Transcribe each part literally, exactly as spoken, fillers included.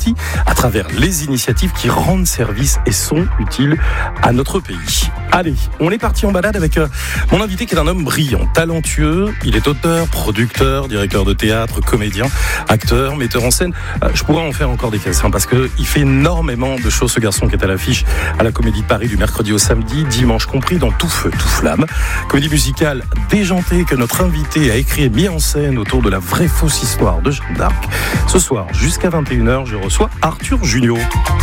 partie à travers les initiatives qui rendent service et sont utiles à notre pays. Allez, on est parti en balade avec euh, mon invité qui est un homme brillant, talentueux. Il est auteur, producteur, directeur de théâtre, comédien, acteur, metteur en scène. Euh, je pourrais en faire encore des caisses hein, parce qu'il fait énormément de choses, ce garçon qui est à l'affiche à la Comédie de Paris du mercredi au samedi, dimanche compris, dans Tout Feu, Tout Flamme. Comédie musicale déjantée que notre invité a écrit et mis en scène autour de la vraie fausse histoire de Jeanne d'Arc. Ce soir, jusqu'à vingt et une heures, je reçois Arthur Junio.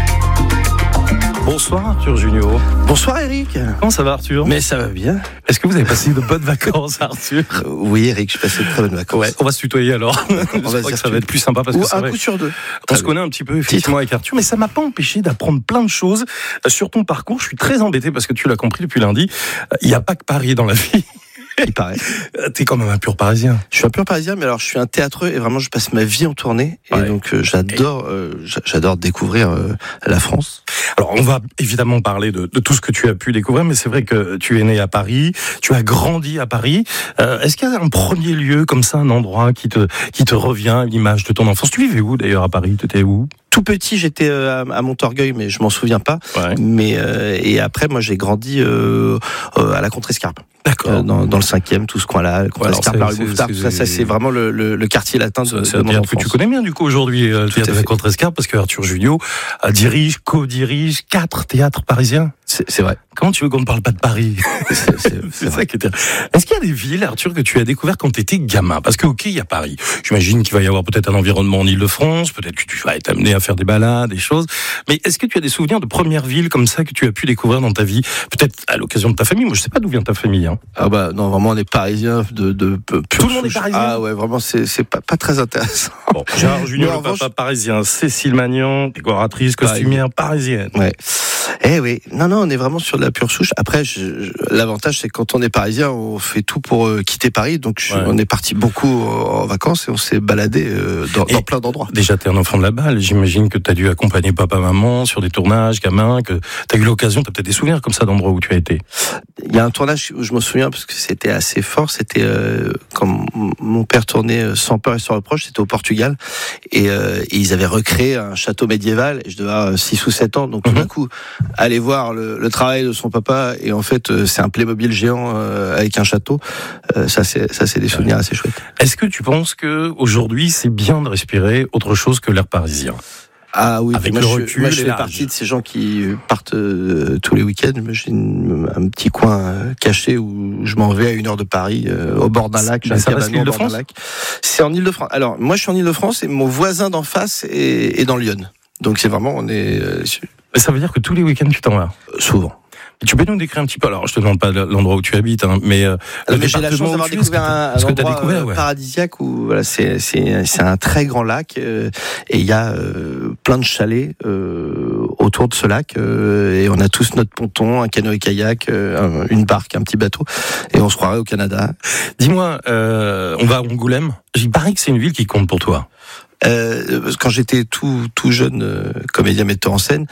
Bonsoir Arthur Junio. Bonsoir Eric. Comment ça va Arthur ? Mais ça va bien. Est-ce que vous avez passé de bonnes vacances Arthur ? euh, Oui Eric, j'ai passé de très bonnes vacances. Ouais, on va se tutoyer alors. On va dire que ça va être plus sympa parce Ou que c'est un vrai. coup sur deux. On se connaît un petit peu effectivement avec Arthur, mais ça m'a pas empêché d'apprendre plein de choses sur ton parcours. Je suis très embêté parce que tu l'as compris depuis lundi. Il n'y a pas que Paris dans la vie. Il paraît. T'es quand même un pur parisien. Je suis un pur parisien, mais alors je suis un théâtreux et vraiment je passe ma vie en tournée. Et ouais. donc euh, j'adore, euh, j'adore découvrir euh, la France. Alors on va évidemment parler de, de tout ce que tu as pu découvrir, mais c'est vrai que tu es né à Paris, tu as grandi à Paris. Euh, est-ce qu'il y a un premier lieu comme ça, un endroit qui te qui te revient, l'image de ton enfance ? Tu vivais où d'ailleurs à Paris ? Tu étais où ? Tout petit, j'étais à, à Montorgueil, mais je m'en souviens pas. Ouais. Mais euh, et après, moi, j'ai grandi euh, euh, à la Contrescarpe. D'accord. Euh, dans, dans le cinquième, tout ce coin-là, la Contrescarpe, Ouais, la rue Mouffetard, tout ça, ça c'est vraiment le, le, le quartier latin de, c'est de un mon théâtre enfance. que tu connais bien du coup aujourd'hui, le théâtre de la Contrescarpe, parce que Arthur Junio dirige, co-dirige quatre théâtres parisiens. C'est, c'est vrai. Comment tu veux qu'on ne parle pas de Paris ? C'est, c'est, c'est ça qui est terrible. Est-ce qu'il y a des villes, Arthur, que tu as découvert quand tu étais gamin ? Parce que, ok, il y a Paris. J'imagine qu'il va y avoir peut-être un environnement en Ile-de-France, peut-être que tu vas être amené à faire des balades, des choses. Mais est-ce que tu as des souvenirs de premières villes comme ça que tu as pu découvrir dans ta vie ? Peut-être à l'occasion de ta famille. Moi, je sais pas d'où vient ta famille. Hein. Ah bah non, vraiment, on est Parisiens de, de, de pure Tout le monde souche. est parisien. Ah ouais, vraiment, c'est, c'est pas, pas très intéressant. Bon, Gérard Junior, le revanche... papa parisien, Cécile Magnan, décoratrice, costumière parisienne. Ouais. Eh oui, non, non, on est vraiment sur de la pure souche. Après, je, je, l'avantage, c'est que quand on est parisien, on fait tout pour euh, quitter Paris. Donc, je, ouais. on est parti beaucoup en vacances et on s'est baladé euh, dans, dans plein d'endroits. Déjà, t'es un enfant de la balle. J'imagine que t'as dû accompagner papa, maman sur des tournages, gamin, que t'as eu l'occasion, t'as peut-être des souvenirs comme ça d'endroits où tu as été. Il y a un tournage où je me souviens parce que c'était assez fort. C'était euh, quand mon père tournait Sans peur et sans reproche. C'était au Portugal et, euh, et ils avaient recréé un château médiéval. Et je devais avoir six ou sept ans. Donc, tout mm-hmm. d'un coup, aller voir le, le travail de son papa et en fait euh, c'est un Playmobil géant euh, avec un château. Euh, ça c'est ça c'est des souvenirs assez chouettes. Est-ce que tu penses que aujourd'hui c'est bien de respirer autre chose que l'air parisien ? Ah oui, avec moi, le je, recul, moi je fais partie de ces gens qui partent euh, tous les week-ends. J'ai une, un petit coin euh, caché où je m'en vais à une heure de Paris, euh, au bord d'un lac. J'ai un cabanon au bord d'un lac. C'est en Ile-de-France. Alors moi je suis en Ile-de-France et mon voisin d'en face est, est dans Lyon. Donc c'est vraiment on est. Euh, Mais ça veut dire que tous les week-ends tu t'en vas ? Souvent. Et tu peux nous décrire un petit peu, alors je te demande pas l'endroit où tu habites, hein, mais, euh, alors, mais j'ai la chance d'avoir découvert un, un endroit découvert, ouais. paradisiaque où voilà, c'est, c'est, c'est un très grand lac euh, et il y a euh, plein de chalets euh, autour de ce lac euh, et on a tous notre ponton, un canoë-kayak, euh, une barque, un petit bateau et on se croirait au Canada. Dis-moi, euh, on va à Angoulême, il paraît que c'est une ville qui compte pour toi. Euh, quand j'étais tout tout jeune euh, comédien metteur en scène,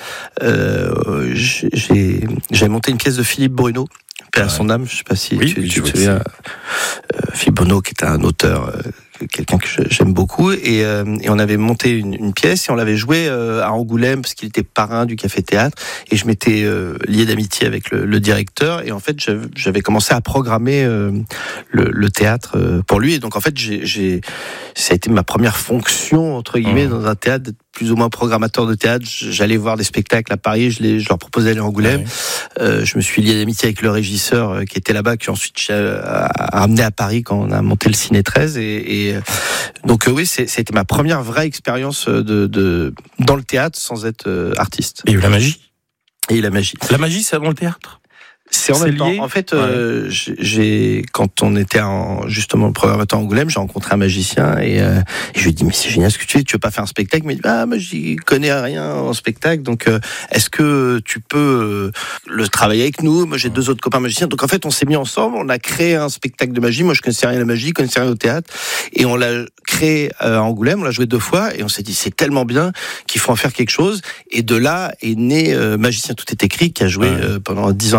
euh, j'ai j'avais monté une pièce de Philippe Bruno, paix à son âme. Je sais pas si oui, tu, oui, tu te souviens. Euh, Philippe Bruno, qui était un auteur, euh, quelqu'un que j'aime beaucoup, et, euh, et on avait monté une, une pièce et on l'avait joué euh, à Angoulême parce qu'il était parrain du Café Théâtre et je m'étais euh, lié d'amitié avec le, le directeur et en fait j'avais, j'avais commencé à programmer euh, le, le théâtre euh, pour lui et donc en fait j'ai, j'ai ça a été ma première fonction entre guillemets mmh. dans un théâtre, d'être plus ou moins programmateur de théâtre. J'allais voir des spectacles à Paris, je, les, je leur proposais d'aller à Angoulême. Ah oui. euh, je me suis lié d'amitié avec le régisseur euh, qui était là-bas, qui ensuite a ramené à Paris quand on a monté le Ciné treize. Et, et donc euh, oui, c'est, c'était ma première vraie expérience de, de dans le théâtre sans être euh, artiste. Et la magie. Et la magie. La magie, c'est avant le théâtre. C'est en c'est même lié. temps. En fait, ouais. euh, j'ai quand on était en, justement le programmateur à Angoulême, j'ai rencontré un magicien et, euh, et je lui ai dit mais c'est génial ce que tu fais. Tu veux pas faire un spectacle? Il m'a dit ah moi j'y connais rien en spectacle, donc euh, est-ce que tu peux euh, le travailler avec nous? Moi j'ai deux autres copains magiciens, donc en fait on s'est mis ensemble, on a créé un spectacle de magie. Moi je connaissais rien à la magie, je connaissais rien au théâtre et on l'a créé à Angoulême. On l'a joué deux fois et on s'est dit c'est tellement bien qu'il faut en faire quelque chose. Et de là est né euh, Magicien tout est écrit qui a joué ouais. euh, pendant dix ans à Paris au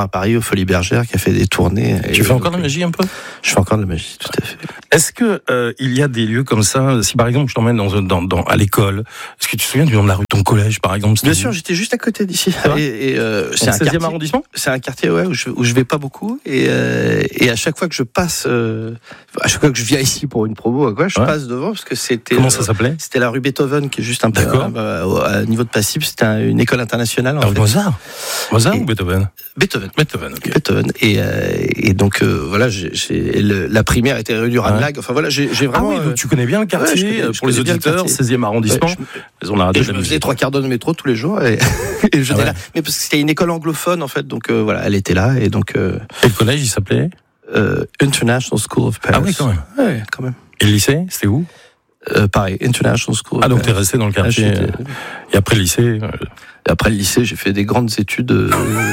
Folies Bergères, qui a fait des tournées. Tu fais encore de la magie un peu ? Je fais encore de la magie, tout à fait. Est-ce que euh, il y a des lieux comme ça ? Si par exemple je t'emmène dans, dans, dans à l'école, est-ce que tu te souviens du nom de la rue de ton collège, par exemple ? Bien sûr, j'étais juste à côté d'ici. Et, et euh, c'est un seizième quartier, arrondissement. C'est un quartier ouais, où je où je vais pas beaucoup et euh, et à chaque fois que je passe, euh, à chaque fois que je viens ici pour une promo, quoi, je ouais. passe devant parce que c'était. Comment ça s'appelait ? C'était la rue Beethoven, qui est juste un peu D'accord. à, à niveau de Passy. C'était un, une école internationale. En Alors, fait. Mozart. Mozart Et- ou Beethoven ? Beethoven. Beethoven. Ok. Beethoven. Et, euh, et donc euh, voilà, j'ai, j'ai, le, la primaire était rue du Ranelagh. Enfin voilà, j'ai, j'ai Ah vraiment. oui, donc tu connais bien le quartier. ouais, je connais- je pour les connais bien le auditeurs, quartier. seizième arrondissement. Ouais, Ils ont la Et radio de je la me faisais musique. trois quarts d'heure de métro tous les jours et, et j'étais Ah ouais. là. Mais parce que c'était une école anglophone en fait, donc euh, voilà, elle était là et donc euh, Et le collège, il s'appelait ? euh, International School of Paris. Ah oui, quand même. Ouais, quand même. Et le lycée, c'était où ? Euh, pareil, International School. Ah, of donc t'es Paris. resté dans le Ah, quartier. j'étais- euh, Et après le lycée. euh, Et après le lycée, j'ai fait des grandes études euh,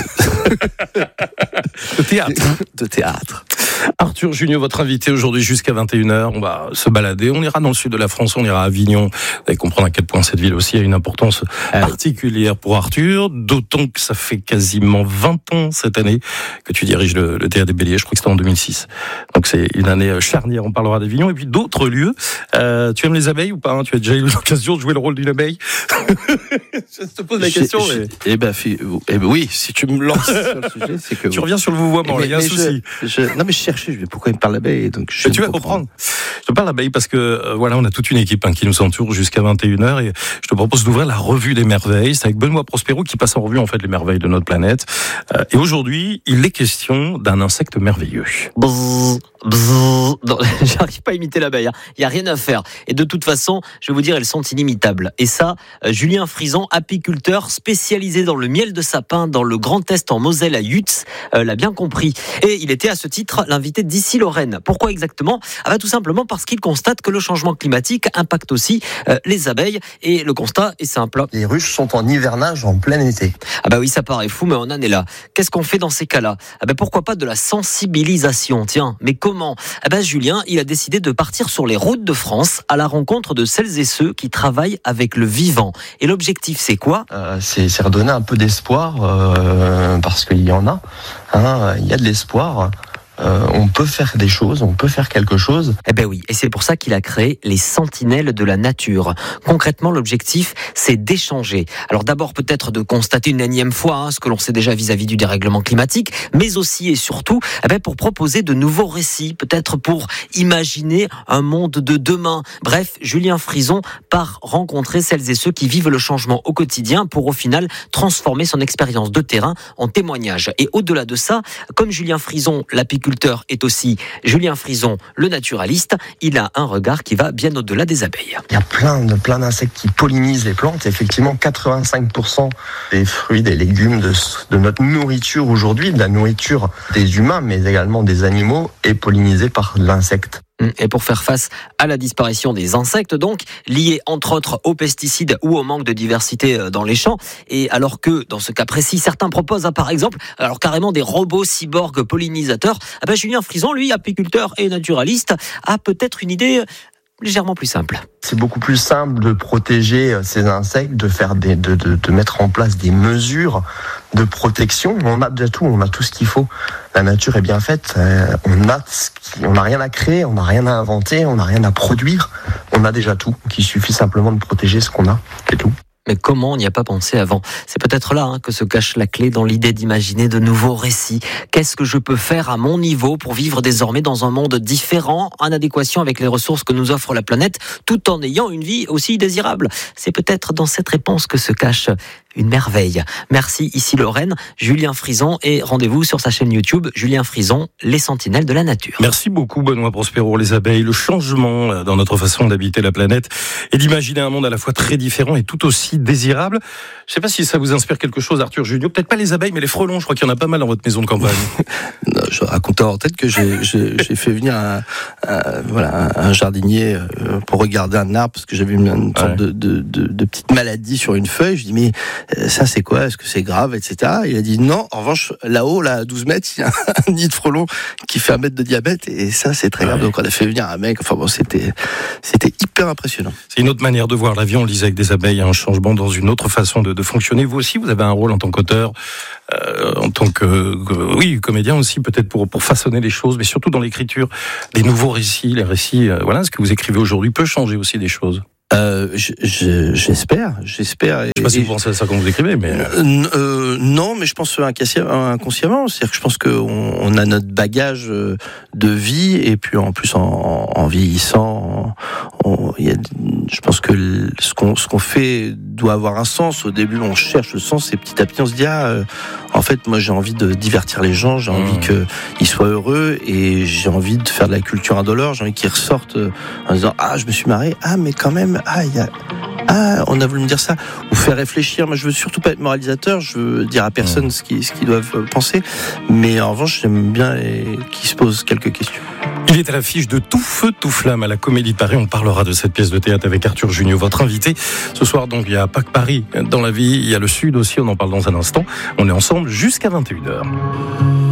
Le théâtre. de théâtre. Arthur Junior, votre invité aujourd'hui jusqu'à vingt et une heures. On va se balader. On ira dans le sud de la France, on ira à Avignon. Vous allez comprendre à quel point cette ville aussi a une importance Ah oui. particulière pour Arthur. D'autant que ça fait quasiment vingt ans cette année que tu diriges le, le Théâtre des Béliers. Je crois que c'était en deux mille six. Donc c'est une année charnière. On parlera d'Avignon. Et puis d'autres lieux. Euh, tu aimes les abeilles ou pas hein? Tu as déjà eu l'occasion de jouer le rôle d'une abeille? Je te pose la question. J'ai- mais... j'ai- Eh ben, fi- eh ben oui, si tu me lances sur le sujet, c'est que Tu reviens sur le vouvoiement, Mais- il y a un mais souci. je- je- non mais je cherchais, je vais pourquoi il me parle d'abeille, donc je Mais tu vas comprendre. Je te parle d'abeilles parce que euh, voilà, on a toute une équipe hein, qui nous entoure jusqu'à vingt et une heures et je te propose d'ouvrir la revue des merveilles. C'est avec Benoît Prospero qui passe en revue en fait les merveilles de notre planète. Euh, et aujourd'hui, il est question d'un insecte merveilleux. Bzzz, bzzz. Non, j'arrive pas à imiter l'abeille. Il y a rien à faire. Et de toute façon, je vais vous dire, elles sont inimitables. Et ça, euh, Julien Frison, apiculteur spécialisé dans le miel de sapin dans le Grand Est en Moselle à Yutz, euh, l'a bien compris. Et il était à ce titre l'invité d'Ici Lorraine. Pourquoi exactement ? Ah bah tout simplement parce qu'il constate que le changement climatique impacte aussi euh, les abeilles. Et le constat est simple. Les ruches sont en hivernage en plein été. Ah bah oui, ça paraît fou, mais on en est là. Qu'est-ce qu'on fait dans ces cas-là ? Ah bah pourquoi pas de la sensibilisation, tiens. Mais comment ? Ah bah Julien, il a décidé de partir sur les routes de France à la rencontre de celles et ceux qui travaillent avec le vivant. Et l'objectif, c'est quoi ? Euh, c'est, c'est redonner un peu d'espoir euh, parce qu'il y en a. Hein, il y a de l'espoir. Euh, on peut faire des choses, on peut faire quelque chose. Eh ben oui, et c'est pour ça qu'il a créé les Sentinelles de la Nature. Concrètement, l'objectif, c'est d'échanger. Alors d'abord, peut-être de constater une énième fois hein, ce que l'on sait déjà vis-à-vis du dérèglement climatique, mais aussi et surtout eh ben, pour proposer de nouveaux récits, peut-être pour imaginer un monde de demain. Bref, Julien Frison part rencontrer celles et ceux qui vivent le changement au quotidien pour au final transformer son expérience de terrain en témoignage. Et au-delà de ça, comme Julien Frison, l'apiculteur, est aussi Julien Frison, le naturaliste, il a un regard qui va bien au-delà des abeilles. Il y a plein de plein d'insectes qui pollinisent les plantes. Effectivement, quatre-vingt-cinq pour cent des fruits, des légumes, de, de notre nourriture aujourd'hui, de la nourriture des humains, mais également des animaux, est pollinisée par l'insecte. Et pour faire face à la disparition des insectes, donc, liée entre autres aux pesticides ou au manque de diversité dans les champs, et alors que, dans ce cas précis, certains proposent, par exemple, alors carrément des robots cyborgs pollinisateurs, eh ben Julien Frison, lui, apiculteur et naturaliste, a peut-être une idée légèrement plus simple. C'est beaucoup plus simple de protéger ces insectes, de faire des, de, de, de mettre en place des mesures de protection. On a déjà tout, on a tout ce qu'il faut. La nature est bien faite. Euh, on a ce qui, on n'a rien à créer, on n'a rien à inventer, on n'a rien à produire. On a déjà tout. Il suffit simplement de protéger ce qu'on a, c'est tout. Mais comment on n'y a pas pensé avant ? C'est peut-être là hein, que se cache la clé dans l'idée d'imaginer de nouveaux récits. Qu'est-ce que je peux faire à mon niveau pour vivre désormais dans un monde différent, en adéquation avec les ressources que nous offre la planète, tout en ayant une vie aussi désirable ? C'est peut-être dans cette réponse que se cache une merveille. Merci, ici Lorraine, Julien Frison, et rendez-vous sur sa chaîne YouTube, Julien Frison, les Sentinelles de la Nature. Merci beaucoup Benoît Prospero, les abeilles, le changement dans notre façon d'habiter la planète et d'imaginer un monde à la fois très différent et tout aussi désirable. Je ne sais pas si ça vous inspire quelque chose, Arthur Junior. Peut-être pas les abeilles, mais les frelons, je crois qu'il y en a pas mal dans votre maison de campagne. Non, je racontais en tête que j'ai, j'ai, j'ai fait venir un, un, voilà, un jardinier pour regarder un arbre parce que j'avais une, une sorte ouais. de, de, de, de petite maladie sur une feuille. Je dis mais ça c'est quoi? Est-ce que c'est grave, et cetera. Il a dit non. En revanche, là-haut, là, à douze mètres, il y a un nid de frelons qui fait un mètre de diamètre, et ça c'est très grave. Ouais. Donc on a fait venir un mec. Enfin bon, c'était c'était hyper impressionnant. C'est une autre manière de voir l'avion. On le disait avec des abeilles, un changement dans une autre façon de, de fonctionner. Vous aussi, vous avez un rôle en tant qu'auteur, euh, en tant que, que oui comédien aussi, peut-être pour pour façonner les choses, mais surtout dans l'écriture, les nouveaux récits, les récits. Euh, voilà, ce que vous écrivez aujourd'hui peut changer aussi des choses. Euh, je, je, j'espère, j'espère. Je sais pas si vous pensez à ça quand vous écrivez, mais euh, euh, non, mais je pense inconsciemment. C'est-à-dire que je pense qu'on on a notre bagage de vie, et puis en plus en, en vieillissant, on, il y a, je pense que ce qu'on ce qu'on fait doit avoir un sens. Au début, on cherche le sens, et petit à petit, on se dit ah, euh, en fait, moi, j'ai envie de divertir les gens, j'ai envie mmh. qu'ils soient heureux, et j'ai envie de faire de la culture indolore. J'ai envie qu'ils ressortent en disant ah, je me suis marré, ah, mais quand même. Ah, il y a... ah, on a voulu me dire ça, ou faire réfléchir. Moi, je veux surtout pas être moralisateur. Je veux dire à personne ce qu'ils, ce qu'ils doivent penser. Mais en revanche, j'aime bien qu'ils se posent quelques questions. Il est à l'affiche de Tout feu, tout flamme à la Comédie de Paris. On parlera de cette pièce de théâtre avec Arthur Jugnot, votre invité. Ce soir, donc, il y a pas que Paris dans la vie. Il y a le Sud aussi. On en parle dans un instant. On est ensemble jusqu'à vingt et une heures.